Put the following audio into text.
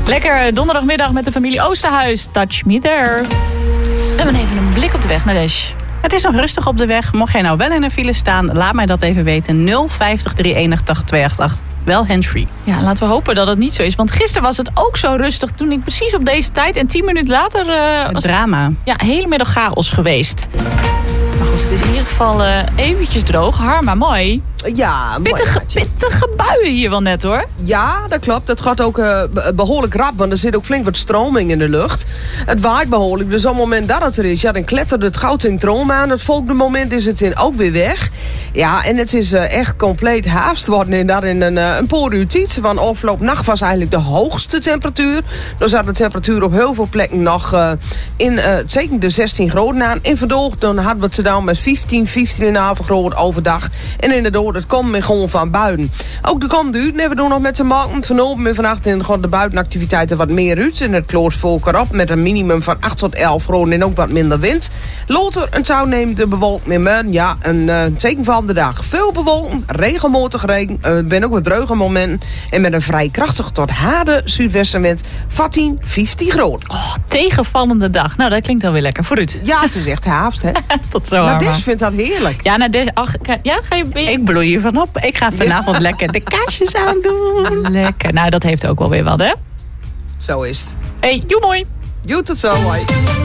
Lekker donderdagmiddag met de familie Oosterhuis. Touch me there. En dan even een blik op de weg naar Nadesh. Het is nog rustig op de weg. Mocht jij nou wel in een file staan, laat mij dat even weten. 050 381 288. Wel handsfree. Ja, laten we hopen dat het niet zo is. Want gisteren was het ook zo rustig toen ik precies op deze tijd... en 10 minuten later was drama. Ja, hele middag chaos geweest. Maar goed, het is in ieder geval eventjes droog. Harma, mooi. Ja, Pittige buien hier wel net, hoor. Ja, dat klopt. Het gaat ook behoorlijk rap, want er zit ook flink wat stroming in de lucht. Het waait behoorlijk, dus op het moment dat het er is, ja, dan klettert het goud in troom aan. Het volgende moment is het ook weer weg. Ja, en het is echt compleet haast worden in een paar uur tijd. Want afgelopen nacht was eigenlijk de hoogste temperatuur. Dan zat de temperatuur op heel veel plekken nog zeker de 16 graden aan. En vandaag dan hadden we het dan met 15,5 graden overdag. En inderdaad, het komt met gewoon van buiten. Ook de komende uur hebben we nog met te maken. Vanavond en vannacht gaan de buitenactiviteiten wat meer uit. En het kloort volk erop met een minimum van 8 tot 11 graden en ook wat minder wind. Later en toenemende bewolking nemen. Ja, een teken van de dag. Veel bewolking, regelmatig regen. Er zijn ook wat droge momenten. En met een vrij krachtig tot harde zuidwestenwind van 15 graden. Oh, tegenvallende dag. Nou, dat klinkt alweer lekker. Vooruit. Ja, het is echt haast, hè? Tot zo, Harma. Nadesh vindt dat heerlijk. Ja, Nadesh, ga je... Ik bloei hier vanop. Ik ga vanavond lekker de kaarsjes aandoen. Lekker. Nou, dat heeft ook wel weer wat, hè? Zo is het. Hey, joe mooi. Doe het zo, mooi.